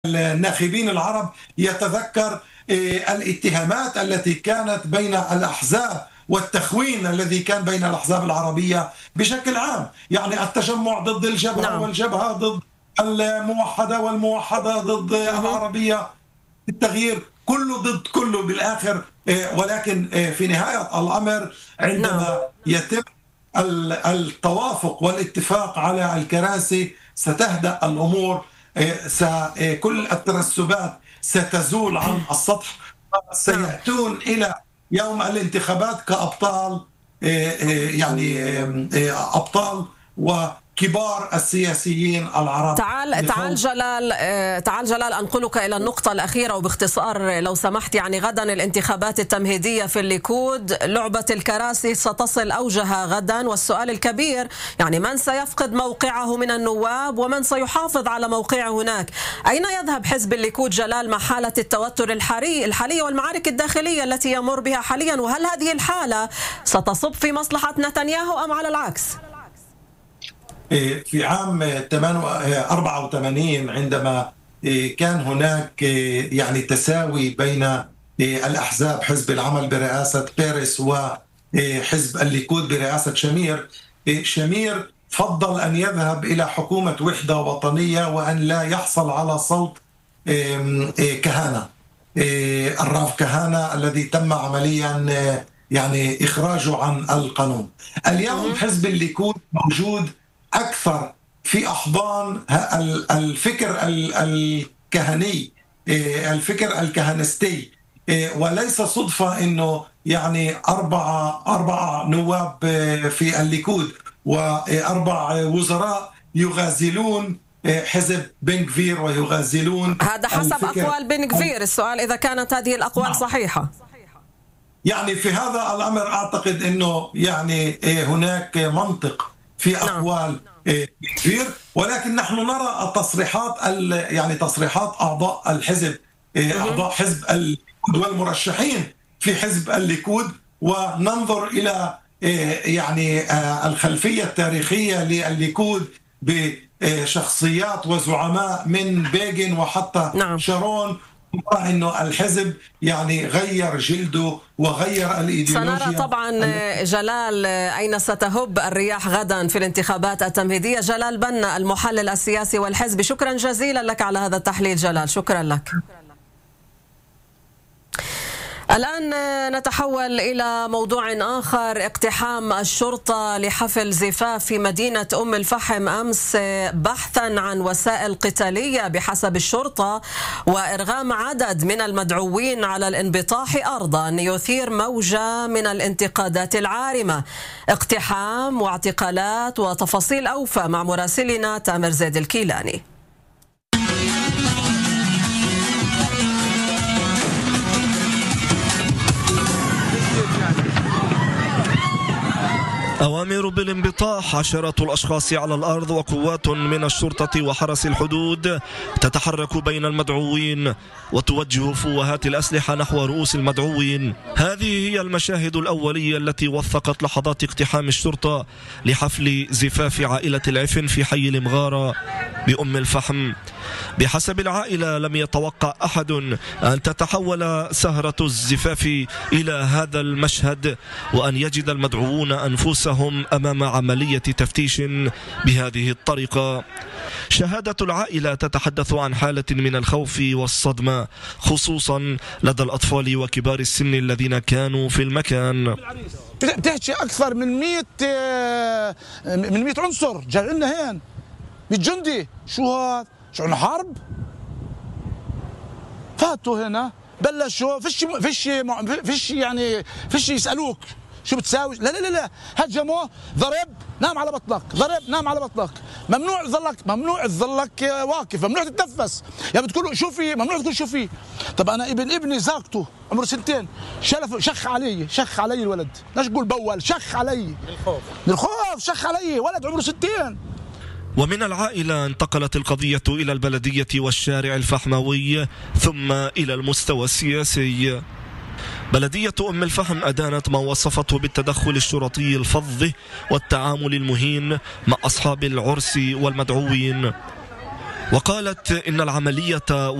الناخبين العرب يتذكر الاتهامات التي كانت بين الأحزاب والتخوين الذي كان بين الأحزاب العربية بشكل عام، يعني التجمع ضد الجبهة والجبهة ضد الموحدة والموحدة ضد العربية، التغيير كله ضد كله بالآخر. ولكن في نهاية الأمر عندما يتم التوافق والاتفاق على الكراسي ستهدأ الأمور، كل الترسبات ستزول عن السطح، سيأتون إلى يوم الانتخابات كأبطال، يعني أبطال وكبار السياسيين العرب. تعال جلال أنقلك إلى النقطة الأخيرة وباختصار لو سمحت. يعني غدا الانتخابات التمهيدية في الليكود، لعبة الكراسي ستصل أوجها غدا، والسؤال الكبير يعني من سيفقد موقعه من النواب ومن سيحافظ على موقعه هناك. أين يذهب حزب الليكود جلال مع حالة التوتر الحالية والمعارك الداخلية التي يمر بها حاليا؟ وهل هذه الحالة ستصب في مصلحة نتنياهو أم على العكس؟ في عام 84 عندما كان هناك يعني تساوي بين الأحزاب، حزب العمل برئاسة بيريس وحزب الليكود برئاسة شمير فضل أن يذهب إلى حكومة وحدة وطنية وأن لا يحصل على صوت كهانة، الراف كهانة الذي تم عمليا يعني إخراجه عن القانون. اليوم حزب الليكود موجود أكثر في أحضان الفكر الكهني، الفكر الكهنستي، وليس صدفة أنه يعني أربعة نواب في الليكود وأربع وزراء يغازلون حزب بن غفير ويغازلون. هذا حسب أقوال بن غفير. السؤال إذا كانت هذه الأقوال صحيحة. يعني في هذا الأمر أعتقد أنه يعني هناك منطق في أقوال كثير، ولكن نحن نرى التصريحات يعني تصريحات أعضاء الحزب، أعضاء حزب الليكود والمرشحين في حزب الليكود، وننظر إلى يعني الخلفية التاريخية للليكود بشخصيات وزعماء من بيغن وحتى شارون، إنه الحزب يعني غير جلده وغير الإيديولوجيا. سنرى طبعا جلال أين ستهب الرياح غدا في الانتخابات التمهيدية. جلال بنا المحلل السياسي والحزبي، شكرا جزيلا لك على هذا التحليل جلال، شكرا لك. الآن نتحول إلى موضوع آخر. اقتحام الشرطة لحفل زفاف في مدينة أم الفحم أمس بحثا عن وسائل قتالية بحسب الشرطة، وإرغام عدد من المدعوين على الانبطاح أرضا يثير موجة من الانتقادات العارمة. اقتحام واعتقالات وتفاصيل أوفى مع مراسلنا تامر زيد الكيلاني. أوامر بالانبطاح، عشرات الأشخاص على الأرض وقوات من الشرطة وحرس الحدود تتحرك بين المدعوين وتوجه فوهات الأسلحة نحو رؤوس المدعوين. هذه هي المشاهد الأولية التي وثقت لحظات اقتحام الشرطة لحفل زفاف عائلة العفن في حي المغارة بأم الفحم. بحسب العائلة لم يتوقع أحد أن تتحول سهرة الزفاف إلى هذا المشهد وأن يجد المدعوون أنفسهم أمام عملية تفتيش بهذه الطريقة. شهادة العائلة تتحدث عن حالة من الخوف والصدمة، خصوصا لدى الأطفال وكبار السن الذين كانوا في المكان. بتحكي أكثر من 100 عنصر جاي لنا هين، 100 جندي. شو هذا؟ شو عنا حرب؟ فاتوا هنا بلشوا فيش يسألوك شو بتساوي. لا هجموا، ضرب نام على بطنك، ضرب نام على بطنك، ممنوع تظلك واقف، ممنوع تتنفس، يعني بتقول شو في، ممنوع تقول شو في. طب انا ابني زاقته عمره 2 شلف، شخ علي الولد، لا تقول بول، شخ علي من الخوف شخ علي ولد عمره 2. ومن العائلة انتقلت القضية إلى البلدية والشارع الفحموي ثم إلى المستوى السياسي. بلدية أم الفحم أدانت ما وصفته بالتدخل الشرطي الفظ والتعامل المهين مع أصحاب العرس والمدعوين. وقالت إن العملية